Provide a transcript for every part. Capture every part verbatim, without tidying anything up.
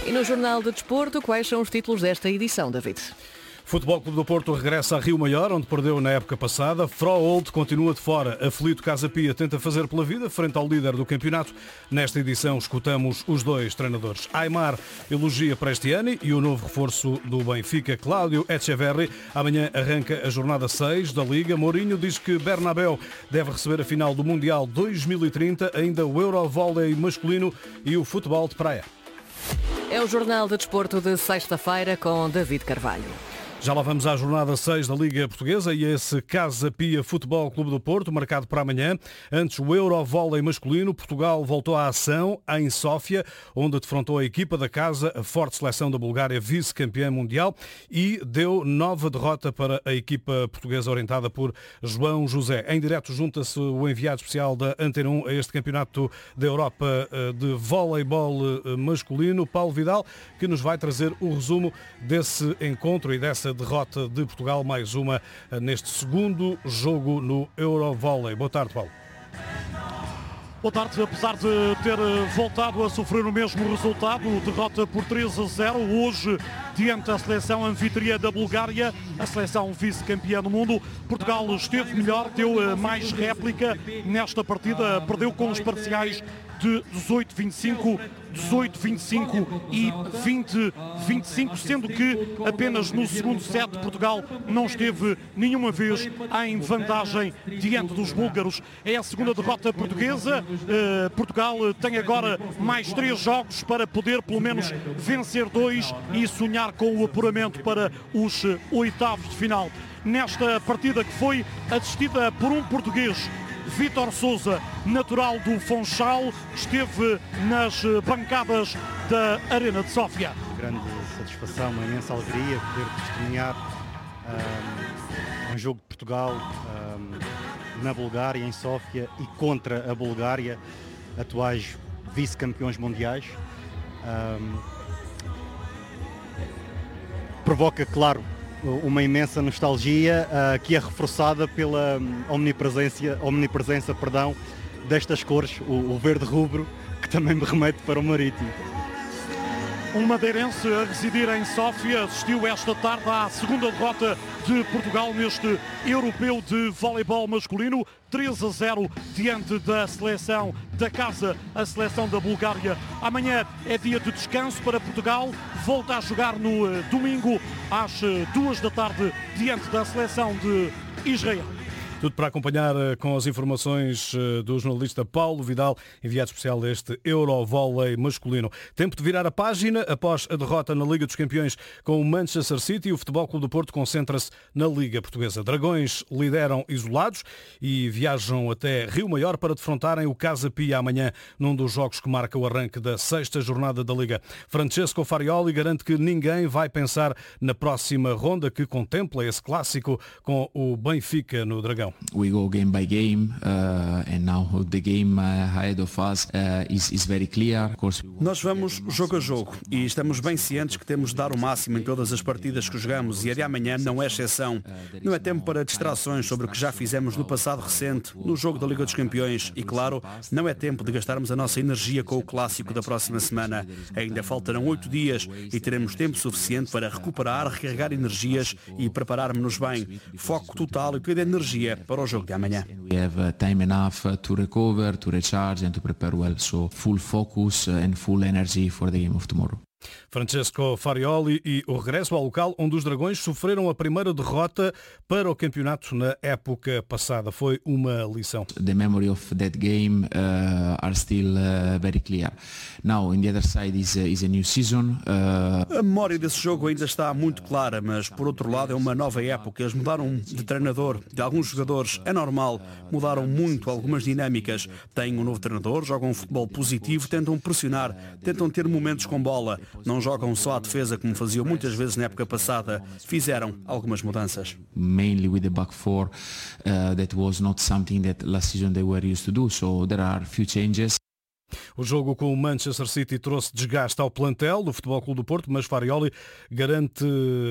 E no Jornal de Desporto, quais são os títulos desta edição, David? Futebol Clube do Porto regressa a Rio Maior, onde perdeu na época passada. Froholt continua de fora. Aflito Casa Pia tenta fazer pela vida, frente ao líder do campeonato. Nesta edição escutamos os dois treinadores. Aimar elogia Prestiani e o novo reforço do Benfica, Cláudio Echeverri. Amanhã arranca a jornada seis da Liga. Mourinho diz que Bernabéu deve receber a final do Mundial dois mil e trinta, ainda o Eurovôlei masculino e o futebol de praia. É o Jornal de Desporto de sexta-feira com David Carvalho. Já lá vamos à jornada seis da Liga Portuguesa e esse Casa Pia Futebol Clube do Porto, marcado para amanhã. Antes, o Eurovôlei masculino. Portugal voltou à ação em Sófia, onde defrontou a equipa da casa, a forte seleção da Bulgária, vice-campeã mundial, e deu nova derrota para a equipa portuguesa orientada por João José. Em direto junta-se o enviado especial da Antena um a este campeonato da Europa de voleibol masculino, Paulo Vidal, que nos vai trazer o resumo desse encontro e dessa derrota de Portugal, mais uma neste segundo jogo no Eurovôlei. Boa tarde, Paulo. Boa tarde. Apesar de ter voltado a sofrer o mesmo resultado, derrota por três a zero, hoje diante da seleção anfitriã da Bulgária, a seleção vice-campeã do mundo, Portugal esteve melhor, deu mais réplica nesta partida, perdeu com os parciais de dezoito a vinte e cinco, dezoito a vinte e cinco e vinte a vinte e cinco, sendo que apenas no segundo set Portugal não esteve nenhuma vez em vantagem diante dos búlgaros. É a segunda derrota portuguesa. Uh, Portugal tem agora mais três jogos para poder pelo menos vencer dois e sonhar com o apuramento para os oitavos de final. Nesta partida que foi assistida por um português, Vítor Sousa, natural do Funchal, esteve nas bancadas da Arena de Sófia. Grande satisfação, uma imensa alegria poder testemunhar um, um jogo de Portugal um, na Bulgária, em Sófia, e contra a Bulgária, atuais vice-campeões mundiais. Um, provoca, claro, uma imensa nostalgia uh, que é reforçada pela omnipresença, omnipresença perdão, destas cores, o, o verde rubro, que também me remete para o Marítimo. Um madeirense a residir em Sófia assistiu esta tarde à segunda derrota de Portugal neste europeu de voleibol masculino, três a zero diante da seleção da casa, a seleção da Bulgária. Amanhã é dia de descanso para Portugal, volta a jogar no uh, domingo às uh, duas da tarde diante da seleção de Israel. Tudo para acompanhar com as informações do jornalista Paulo Vidal, enviado especial deste Eurovôlei masculino. Tempo de virar a página após a derrota na Liga dos Campeões com o Manchester City. O Futebol Clube do Porto concentra-se na Liga Portuguesa. Dragões lideram isolados e viajam até Rio Maior para defrontarem o Casa Pia amanhã, num dos jogos que marca o arranque da sexta jornada da Liga. Francesco Farioli garante que ninguém vai pensar na próxima ronda, que contempla esse clássico com o Benfica no Dragão. We go game by game, uh, and now the game ahead of us uh, is, is very clear. Of course, nós vamos jogo a jogo e estamos bem cientes que temos de dar o máximo em todas as partidas que jogamos, e a de amanhã não é exceção. Não é tempo para distrações sobre o que já fizemos no passado recente, no jogo da Liga dos Campeões, e claro, não é tempo de gastarmos a nossa energia com o clássico da próxima semana. Ainda faltarão oito dias e teremos tempo suficiente para recuperar, recarregar energias e prepararmos-nos bem. Foco total e toda a energia para o jogo de amanhã. We have time enough to recover, to recharge and to prepare well. So full focus and full energy for the game of tomorrow. Francesco Farioli e o regresso ao local onde os Dragões sofreram a primeira derrota para o campeonato na época passada. Foi uma lição. The memory of that game uh, are still uh, very clear. Now, in the other side is a, is a new season. Uh... A memória desse jogo ainda está muito clara, mas por outro lado é uma nova época. Eles mudaram de treinador, de alguns jogadores, é normal. Mudaram muito algumas dinâmicas. Têm um novo treinador, jogam um futebol positivo, tentam pressionar, tentam ter momentos com bola. Não jogam só à defesa como faziam muitas vezes na época passada. Fizeram algumas mudanças. Mainly with the back four, uh, that was not something that last season they were used to do. So there are few changes. O jogo com o Manchester City trouxe desgaste ao plantel do Futebol Clube do Porto, mas Farioli garante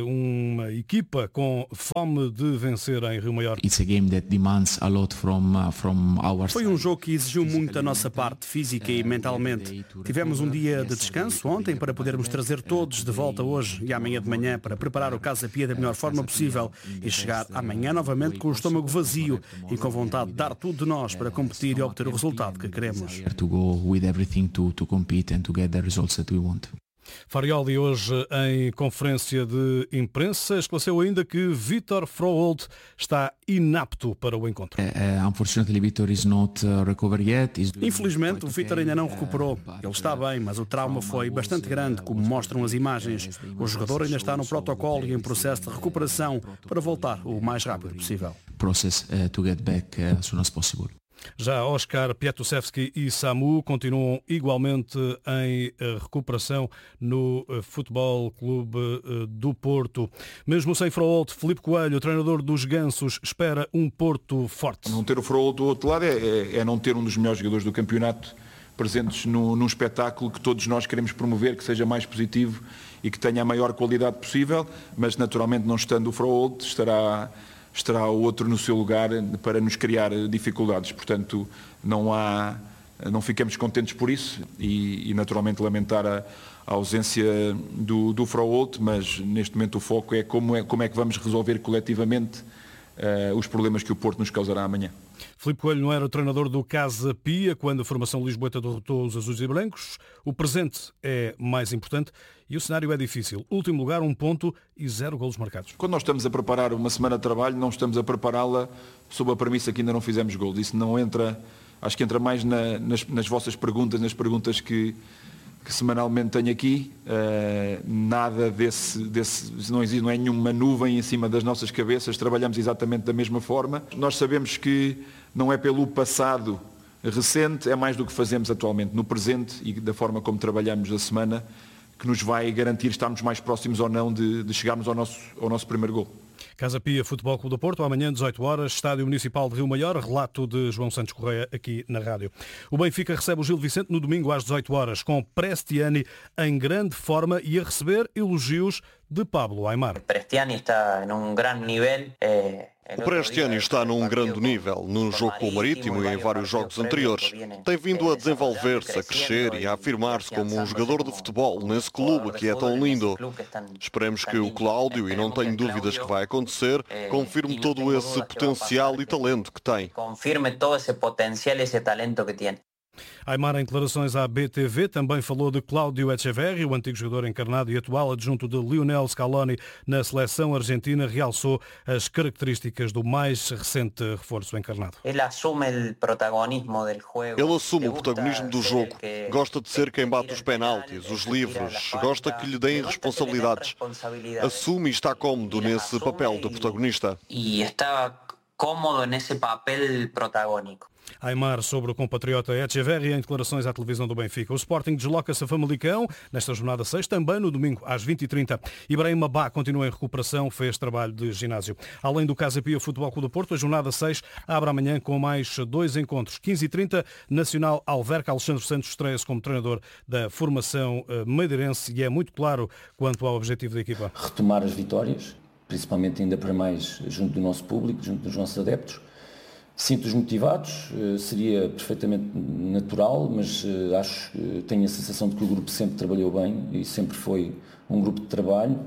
uma equipa com fome de vencer em Rio Maior. It's a game that demands a lot from, uh, from our Foi um jogo que exigiu muito da nossa parte, física e mentalmente. Tivemos um dia de descanso ontem para podermos trazer todos de volta hoje e amanhã de manhã para preparar o Casa Pia da melhor forma possível e chegar amanhã novamente com o estômago vazio e com vontade de dar tudo de nós para competir e obter o resultado que queremos. to go with everything to, to compete and to get the results that we want. Farioli hoje em conferência de imprensa esclareceu ainda que Vítor Froholt está inapto para o encontro. Uh, unfortunately, Vítor is not uh, recovered yet. Infelizmente, o Vítor ainda não recuperou. Ele está bem, mas o trauma foi bastante grande, como mostram as imagens. O jogador ainda está no protocolo e em processo de recuperação para voltar o mais rápido possível. Process uh, to get back uh, as soon as possible. Já Oskar Piatusevski e Samu continuam igualmente em recuperação no Futebol Clube do Porto. Mesmo sem Froholt, Filipe Coelho, o treinador dos Gansos, espera um Porto forte. Não ter o Froholt do outro lado é, é, é não ter um dos melhores jogadores do campeonato presentes no, num espetáculo que todos nós queremos promover, que seja mais positivo e que tenha a maior qualidade possível, mas naturalmente não estando o Froholt estará... estará o outro no seu lugar para nos criar dificuldades. Portanto, não há, não ficamos contentes por isso e, e naturalmente lamentar a, a ausência do, do Froholt, mas neste momento o foco é como é, como é que vamos resolver coletivamente uh, os problemas que o Porto nos causará amanhã. Filipe Coelho não era o treinador do Casa Pia quando a formação lisboeta derrotou os azuis e brancos. O presente é mais importante e o cenário é difícil. Último lugar, um ponto e zero golos marcados. Quando nós estamos a preparar uma semana de trabalho, não estamos a prepará-la sob a premissa que ainda não fizemos golos. Isso não entra, acho que entra mais na, nas, nas vossas perguntas, nas perguntas que, que semanalmente tenho aqui. Uh, nada desse, desse não existe, não é nenhuma nuvem em cima das nossas cabeças, trabalhamos exatamente da mesma forma. Nós sabemos que não é pelo passado recente, é mais do que fazemos atualmente no presente e da forma como trabalhamos a semana que nos vai garantir estarmos mais próximos ou não de, de chegarmos ao nosso, ao nosso primeiro gol. Casa Pia, Futebol Clube do Porto, amanhã, dezoito horas, Estádio Municipal de Rio Maior, relato de João Santos Correia aqui na rádio. O Benfica recebe o Gil Vicente no domingo às dezoito horas, com Prestiani em grande forma e a receber elogios de Pablo Aimar. Prestiani está em um grande nível. É... O Prestiani está num grande nível, no jogo com o Marítimo e em vários jogos anteriores. Tem vindo a desenvolver-se, a crescer e a afirmar-se como um jogador de futebol nesse clube que é tão lindo. Esperemos que o Cláudio, e não tenho dúvidas que vai acontecer, confirme todo esse potencial e talento que tem. Confirme todo esse potencial e esse talento que tem. Aimar, em declarações à B T V, também falou de Cláudio Echeverri, o antigo jogador encarnado e atual adjunto de Lionel Scaloni na seleção argentina, realçou as características do mais recente reforço encarnado. Ele assume o protagonismo do jogo. Ele assume o protagonismo do jogo. Gosta de ser quem bate os penaltis, os livros. Gosta que lhe deem responsabilidades. Assume e está cómodo nesse papel de protagonista. E está cómodo nesse papel protagónico. Aimar sobre o compatriota Echeverri em declarações à televisão do Benfica. O Sporting desloca-se a Famalicão nesta jornada seis, também no domingo às vinte e trinta. Ibrahim Abá continua em recuperação, fez trabalho de ginásio. Além do Casa Pia Futebol Clube do Porto, a jornada seis abre amanhã com mais dois encontros. quinze e trinta, Nacional Alverca. Alexandre Santos estreia-se como treinador da formação madeirense e é muito claro quanto ao objetivo da equipa. Retomar as vitórias, principalmente ainda para mais junto do nosso público, junto dos nossos adeptos. Sinto-os motivados, seria perfeitamente natural, mas acho que tenho a sensação de que o grupo sempre trabalhou bem e sempre foi um grupo de trabalho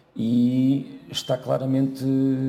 e está claramente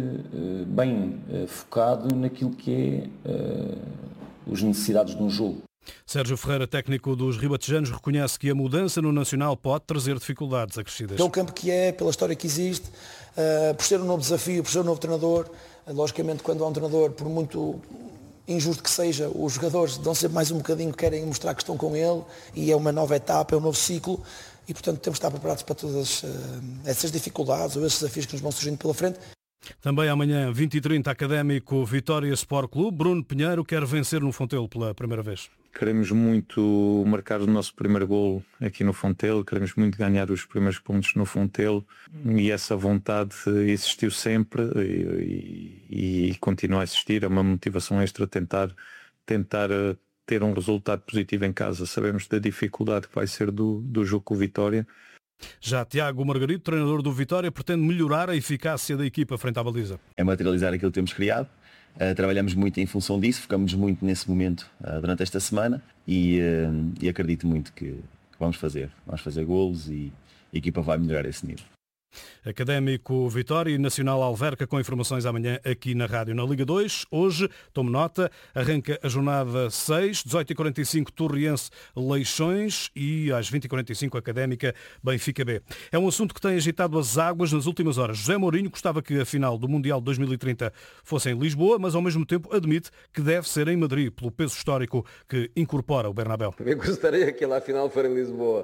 bem focado naquilo que é as necessidades de um jogo. Sérgio Ferreira, técnico dos ribatejanos, reconhece que a mudança no Nacional pode trazer dificuldades acrescidas. Pelo campo que é, pela história que existe, uh, por ser um novo desafio, por ser um novo treinador, uh, logicamente quando há um treinador, por muito injusto que seja, os jogadores dão sempre mais um bocadinho, querem mostrar que estão com ele e é uma nova etapa, é um novo ciclo e portanto temos de estar preparados para todas uh, essas dificuldades ou esses desafios que nos vão surgindo pela frente. Também amanhã, vinte e trinta, Académico Vitória Sport Clube. Bruno Pinheiro quer vencer no Fontelo pela primeira vez. Queremos muito marcar o nosso primeiro golo aqui no Fontelo, queremos muito ganhar os primeiros pontos no Fontelo e essa vontade existiu sempre e, e, e continua a existir. É uma motivação extra tentar, tentar ter um resultado positivo em casa. Sabemos da dificuldade que vai ser do, do jogo com o Vitória. Já Tiago Margarito, treinador do Vitória, pretende melhorar a eficácia da equipa frente à baliza. É materializar aquilo que temos criado. Uh, trabalhamos muito em função disso, focamos muito nesse momento uh, durante esta semana e, uh, e acredito muito que, que vamos fazer. Vamos fazer golos e a equipa vai melhorar esse nível. Académico Vitória e Nacional Alverca com informações amanhã aqui na rádio. Na Liga dois, hoje, tome nota, arranca a jornada seis, dezoito e quarenta e cinco Torriense Leixões e às vinte e quarenta e cinco Académica Benfica B. É um assunto que tem agitado as águas nas últimas horas. José Mourinho gostava que a final do Mundial de dois mil e trinta fosse em Lisboa, mas ao mesmo tempo admite que deve ser em Madrid, pelo peso histórico que incorpora o Bernabéu. Eu gostaria que a final fosse em Lisboa.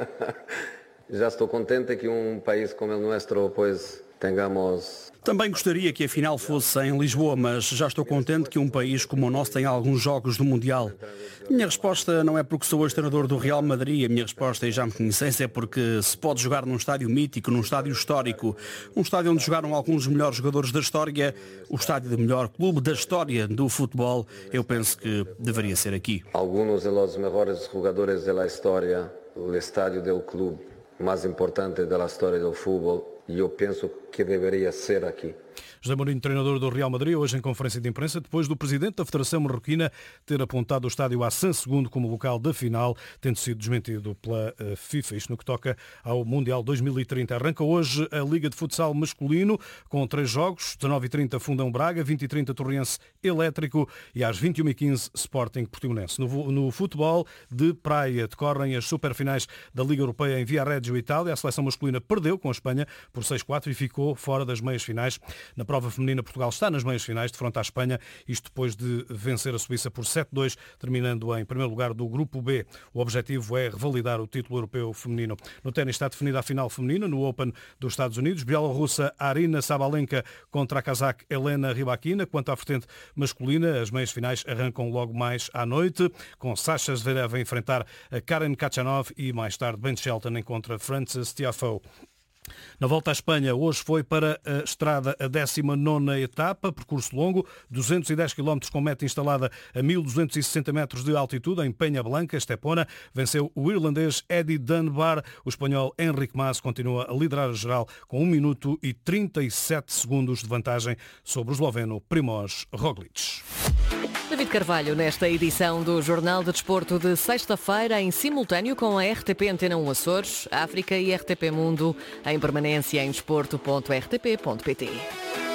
Já estou contente que um país como o nosso, pois, tenhamos... Também gostaria que a final fosse em Lisboa, mas já estou contente que um país como o nosso tenha alguns jogos do Mundial. Minha resposta não é porque sou hoje treinador do Real Madrid, a minha resposta, e já me conhecem, é porque se pode jogar num estádio mítico, num estádio histórico, um estádio onde jogaram alguns dos melhores jogadores da história, o estádio do melhor clube da história do futebol, eu penso que deveria ser aqui. Alguns dos melhores jogadores da história, o estádio do clube mais importante da história do futebol, e eu penso que deveria ser aqui. José Mourinho, treinador do Real Madrid, hoje em conferência de imprensa, depois do presidente da Federação Marroquina ter apontado o estádio Hassan segundo como local da final, tendo sido desmentido pela FIFA. Isto no que toca ao Mundial dois mil e trinta. Arranca hoje a Liga de Futsal Masculino, com três jogos, dezenove e trinta Fundão Braga, vinte e trinta Torriense Elétrico e às vinte e uma e quinze Sporting Portimonense. No, no futebol de praia decorrem as superfinais da Liga Europeia em Viareggio, Itália. A seleção masculina perdeu com a Espanha por seis a quatro e ficou fora das meias finais. Na prova feminina, Portugal está nas meias finais de fronte à Espanha, isto depois de vencer a Suíça por sete a dois, terminando em primeiro lugar do Grupo B. O objetivo é revalidar o título europeu feminino. No ténis está definida a final feminina no Open dos Estados Unidos. Bielorrussa Arina Sabalenka contra a cazaque Helena Rybakina. Quanto à vertente masculina, as meias finais arrancam logo mais à noite, com Sasha Zverev a enfrentar a Karen Khachanov e mais tarde Ben Shelton encontra Frances Tiafoe. Na volta à Espanha, hoje foi para a estrada a décima nona etapa, percurso longo, duzentos e dez quilómetros com meta instalada a mil duzentos e sessenta metros de altitude em Penha Blanca, Estepona. Venceu o irlandês Eddie Dunbar. O espanhol Enrique Mas continua a liderar a geral com um minuto e trinta e sete segundos de vantagem sobre o esloveno Primož Roglič. David Carvalho, nesta edição do Jornal de Desporto de sexta-feira, em simultâneo com a R T P Antena um Açores, África e R T P Mundo, em permanência em desporto ponto r t p ponto p t.